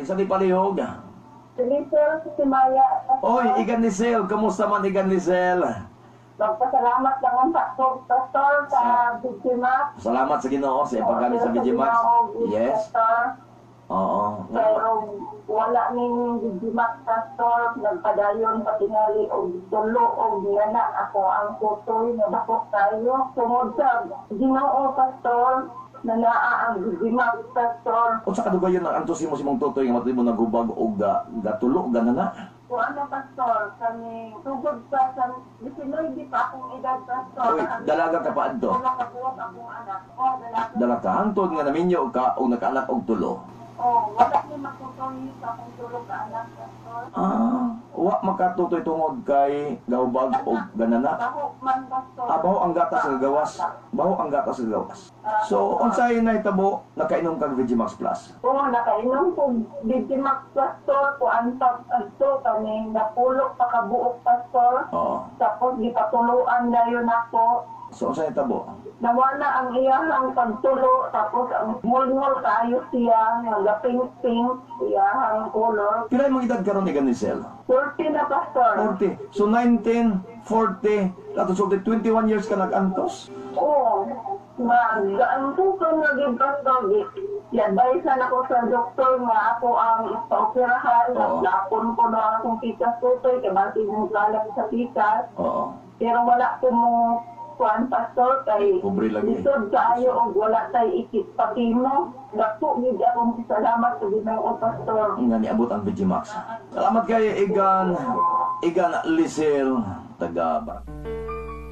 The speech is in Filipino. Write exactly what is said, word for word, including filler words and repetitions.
sa di palihog. Sinisel, si Maya. Oy, Igan Lisel, kamusta man Igan Lisel? Magpasalamat lang ang pastor, pastor sa biktima. Salamat sa Ginoo sa paggamit sa Vigimax. Yes. Pastor. Oo. Pero wala ning Vigimax, pastor. Nagpadayon patingali o tulo o gana ako ang tutoy na bakot tayo. Tungod sa Ginoo, pastor, na naa ang Vigimax, pastor. Kung sa kadugayon ang antusin mo si mong tutoy nga matay mo nagubag o ga, gatulo, ganana. Kung ano, pastor, kami tugod pa sa Bisinoy, di pa akong edad, pastor. Uy, dalaga ka pa adto. Kung nakabuot akong anak ko, dalaga. Dala ka hantod nga naminyo ka o nakaanak og tulo. Oh, wala niya matutuloy sa akong tulog ka anak, pastor. Ah, wa makatutoy tungod kay gawbag o ganana. Baho man, pastor. Ah, baho ang gatas sa gawas. Baho ang gatas sa gawas. So, unsay na itabo nakainom kag Vigimax Plus? Oo, nakainom ko Vigimax, pastor, kung antag ato kami napulok pa kabuok, pastor. Oo. Tapos gipatuluan na yun ako. So, unsay itabo? Nawala ang iyahang pagtulo, tapos ang mulmul kayo siya, nga pink-pink, iyahang color. Pilay mong edad karon ni Ganisel? forty na, pastor. forty. So, nineteen, forty, lato so, twenty-one years ka nag-antos? Oo. Magaan ko ka naging pastor. I-advisean ako sa doktor nga ako ang ipaoperahan. Oo. Napon ko na akong pikas tutoy, kaya bakit yung galang sa pikas. Oo. Pero wala ko mo kuan, pastor, kay Pobre lagi. lisod kaayo o wala tayo ikit pati mo. Dako, hindi akong salamat sa Ginoo, pastor. Nga niabot ang Vigimax. Salamat kay Igan, Igan Lisel, taga Bar.